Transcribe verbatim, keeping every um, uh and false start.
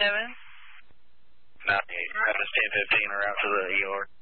seven. ninety-eight. Travis ten fifteen, around to the E R.